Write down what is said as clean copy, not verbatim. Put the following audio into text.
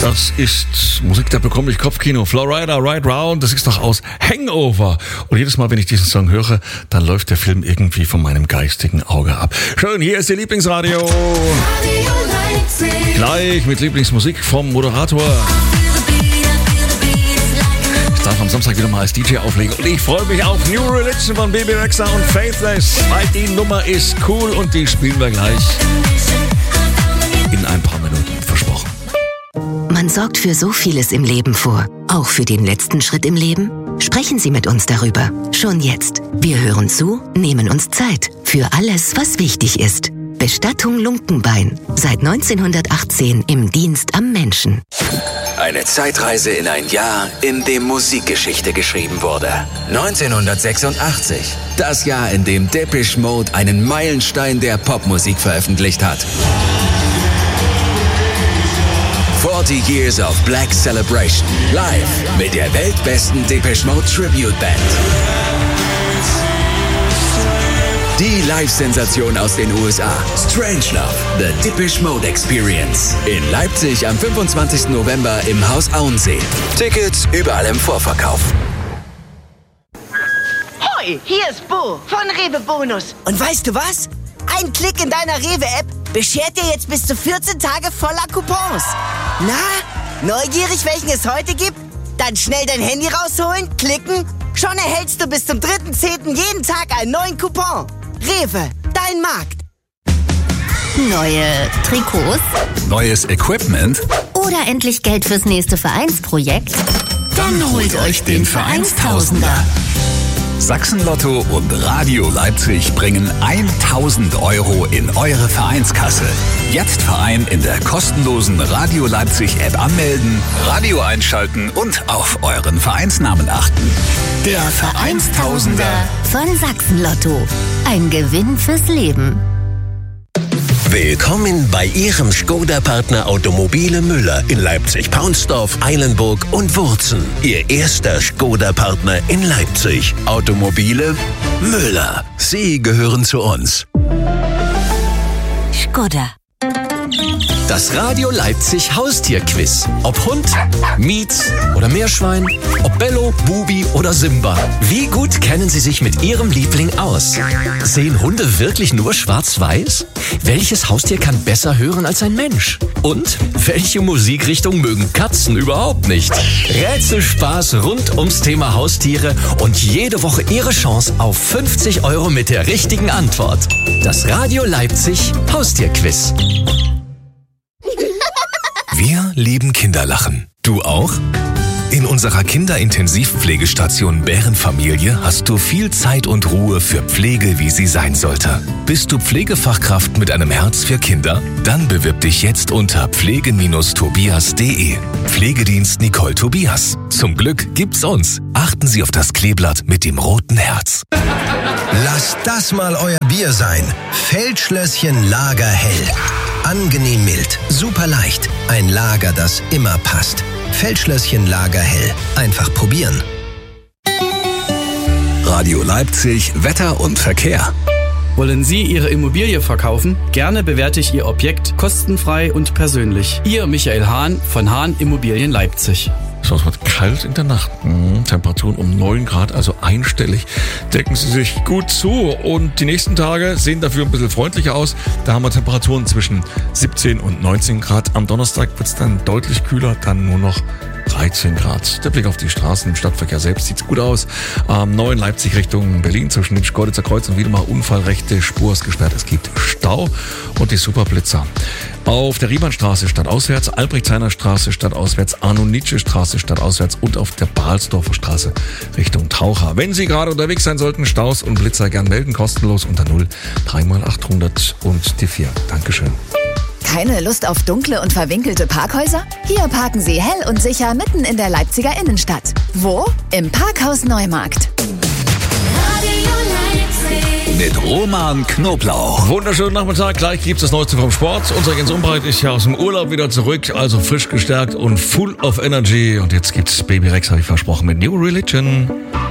Das ist Musik, da bekomme ich Kopfkino. Florida, Ride Round, das ist doch aus Hangover. Und jedes Mal, wenn ich diesen Song höre, dann läuft der Film irgendwie von meinem geistigen Auge ab. Schön, hier ist Ihr Lieblingsradio. Gleich mit Lieblingsmusik vom Moderator. Ich darf am Samstag wieder mal als DJ auflegen. Und ich freue mich auf New Religion von Bebe Rexha und Faithless. Weil die Nummer ist cool und die spielen wir gleich in ein paar Minuten. Versprochen. Man sorgt für so vieles im Leben vor. Auch für den letzten Schritt im Leben? Sprechen Sie mit uns darüber. Schon jetzt. Wir hören zu, nehmen uns Zeit. Für alles, was wichtig ist. Bestattung Lunkenbein. Seit 1918 im Dienst am Menschen. Eine Zeitreise in ein Jahr, in dem Musikgeschichte geschrieben wurde. 1986. Das Jahr, in dem Depeche Mode einen Meilenstein der Popmusik veröffentlicht hat. 40 Years of Black Celebration. Live mit der weltbesten Depeche Mode Tribute Band. Die Live-Sensation aus den USA. Strangelove, The Depeche Mode Experience. In Leipzig am 25. November im Haus Auensee. Tickets überall im Vorverkauf. Hoi, hier ist Bo von Rewe Bonus. Und weißt du was? Ein Klick in deiner Rewe-App beschert dir jetzt bis zu 14 Tage voller Coupons. Na, neugierig, welchen es heute gibt? Dann schnell dein Handy rausholen, klicken. Schon erhältst du bis zum 3.10. jeden Tag einen neuen Coupon. Rewe, dein Markt. Neue Trikots? Neues Equipment? Oder endlich Geld fürs nächste Vereinsprojekt? Dann holt euch den Vereinstausender. Sachsen-Lotto und Radio Leipzig bringen 1.000 € in eure Vereinskasse. Jetzt Verein in der kostenlosen Radio Leipzig App anmelden, Radio einschalten und auf euren Vereinsnamen achten. Der Vereinstausender von Sachsen-Lotto. Ein Gewinn fürs Leben. Willkommen bei Ihrem Skoda-Partner Automobile Müller in Leipzig-Paunsdorf, Eilenburg und Wurzen. Ihr erster Skoda-Partner in Leipzig. Automobile Müller. Sie gehören zu uns. Skoda. Das Radio Leipzig Haustierquiz. Ob Hund, Mietz oder Meerschwein, ob Bello, Bubi oder Simba. Wie gut kennen Sie sich mit Ihrem Liebling aus? Sehen Hunde wirklich nur schwarz-weiß? Welches Haustier kann besser hören als ein Mensch? Und welche Musikrichtung mögen Katzen überhaupt nicht? Rätselspaß rund ums Thema Haustiere und jede Woche Ihre Chance auf 50 € mit der richtigen Antwort. Das Radio Leipzig Haustierquiz. Wir lieben Kinderlachen. Du auch? In unserer Kinderintensivpflegestation Bärenfamilie hast du viel Zeit und Ruhe für Pflege, wie sie sein sollte. Bist du Pflegefachkraft mit einem Herz für Kinder? Dann bewirb dich jetzt unter pflege-tobias.de. Pflegedienst Nicole Tobias. Zum Glück gibt's uns. Achten Sie auf das Kleeblatt mit dem roten Herz. Lasst das mal euer Bier sein. Feldschlösschen Lagerhell. Angenehm mild, super leicht. Ein Lager, das immer passt. Feldschlösschen Lagerhell. Einfach probieren. Radio Leipzig, Wetter und Verkehr. Wollen Sie Ihre Immobilie verkaufen? Gerne bewerte ich Ihr Objekt kostenfrei und persönlich. Ihr Michael Hahn von Hahn Immobilien Leipzig. So, es wird kalt in der Nacht. Temperaturen um 9 Grad, also einstellig. Decken Sie sich gut zu. Und die nächsten Tage sehen dafür ein bisschen freundlicher aus. Da haben wir Temperaturen zwischen 17 und 19 Grad. Am Donnerstag wird es dann deutlich kühler, dann nur noch 13 Grad. Der Blick auf die Straßen im Stadtverkehr selbst sieht gut aus. Am 9 Leipzig Richtung Berlin zwischen dem Schkeuditzer Kreuz und Wiedemar Unfall, rechte Spur ist gesperrt. Es gibt Stau und die Superblitzer. Auf der Riebernstraße stadtauswärts, Albrechtsheimer Straße stadtauswärts, Arno-Nietzsche-Straße stadtauswärts und auf der Balsdorfer Straße Richtung Taucher. Wenn Sie gerade unterwegs sein sollten, Staus und Blitzer gern melden, kostenlos unter 0 3x800 und die 4. Dankeschön. Keine Lust auf dunkle und verwinkelte Parkhäuser? Hier parken Sie hell und sicher mitten in der Leipziger Innenstadt. Wo? Im Parkhaus Neumarkt. Mit Roman Knoblauch. Wunderschönen Nachmittag, gleich gibt's das Neueste vom Sport. Unser Jens Umbreit ist ja aus dem Urlaub wieder zurück, also frisch gestärkt und full of energy. Und jetzt gibt's Baby Rex, habe ich versprochen, mit New Religion.